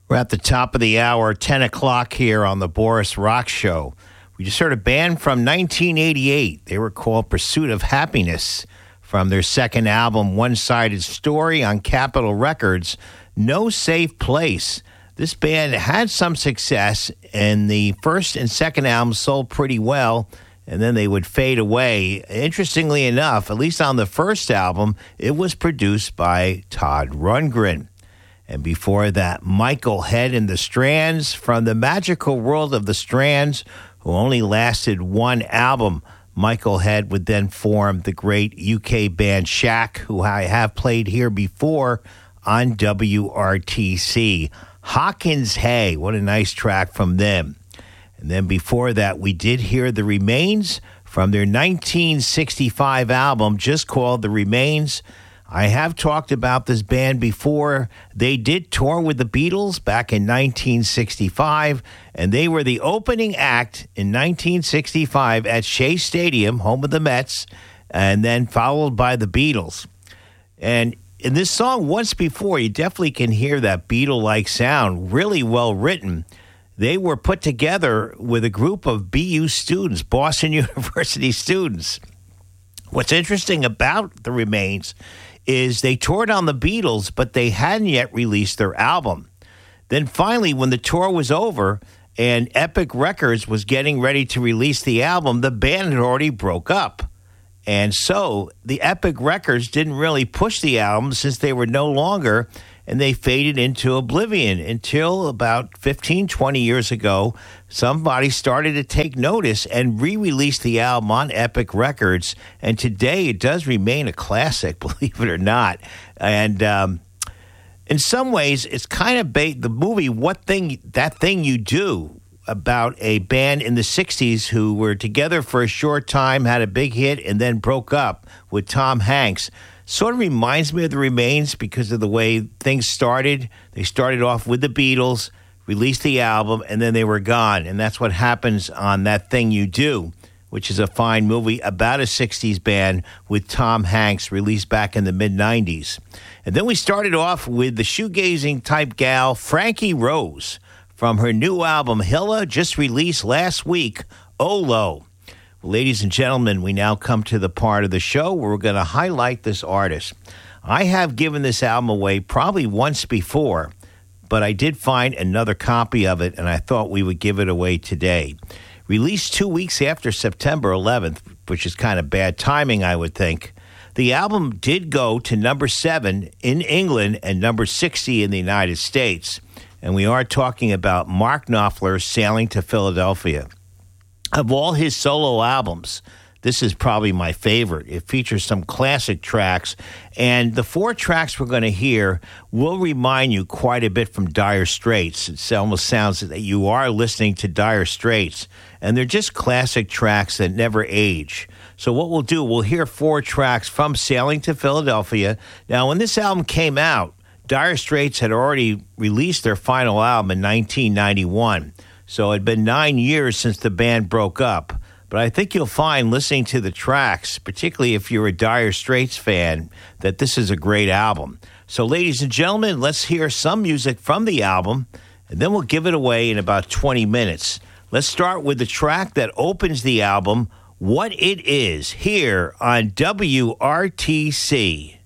We're at the top of the hour, 10 o'clock here on the Boris Rock Show. We just heard a band from 1988. They were called Pursuit of Happiness from their second album, One-Sided Story, on Capitol Records, No Safe Place. This band had some success, and the first and second albums sold pretty well, and then they would fade away. Interestingly enough, at least on the first album, it was produced by Todd Rundgren. And before that, Michael Head and the Strands from the magical world of the Strands, who only lasted one album. Michael Head would then form the great UK band Shack, who I have played here before on WRTC. Hawkins Hay, what a nice track from them. And then before that, we did hear The Remains from their 1965 album, just called The Remains. I have talked about this band before. They did tour with the Beatles back in 1965, and they were the opening act in 1965 at Shea Stadium, home of the Mets, and then followed by the Beatles. And in this song, Once Before, you definitely can hear that Beatle-like sound, really well written. They were put together with a group of BU students, Boston University students. What's interesting about The Remains is they toured on the Beatles, but they hadn't yet released their album. Then finally, when the tour was over and Epic Records was getting ready to release the album, the band had already broke up. And so the Epic Records didn't really push the album since they were no longer, and they faded into oblivion until about 15, 20 years ago, somebody started to take notice and re-release the album on Epic Records. And today it does remain a classic, believe it or not. And in some ways, it's kind of the movie That Thing You Do, about a band in the 60s who were together for a short time, had a big hit, and then broke up with Tom Hanks. Sort of reminds me of The Remains because of the way things started. They started off with the Beatles, released the album, and then they were gone. And that's what happens on That Thing You Do, which is a fine movie about a 60s band with Tom Hanks, released back in the mid-90s. And then we started off with the shoegazing type gal, Frankie Rose, from her new album, Hilla, just released last week, Olo. Ladies and gentlemen, we now come to the part of the show where we're going to highlight this artist. I have given this album away probably once before, but I did find another copy of it, and I thought we would give it away today. Released 2 weeks after September 11th, which is kind of bad timing, I would think. The album did go to number 7 in England and number 60 in the United States. And we are talking about Mark Knopfler's Sailing to Philadelphia. Of all his solo albums, this is probably my favorite. It features some classic tracks, and the 4 tracks we're going to hear will remind you quite a bit from Dire Straits. It almost sounds that you are listening to Dire Straits, and they're just classic tracks that never age. So what we'll do, we'll hear 4 tracks from Sailing to Philadelphia. Now, when this album came out, Dire Straits had already released their final album in 1991. So it had been 9 years since the band broke up. But I think you'll find, listening to the tracks, particularly if you're a Dire Straits fan, that this is a great album. So, ladies and gentlemen, let's hear some music from the album, and then we'll give it away in about 20 minutes. Let's start with the track that opens the album, What It Is, here on WRTC.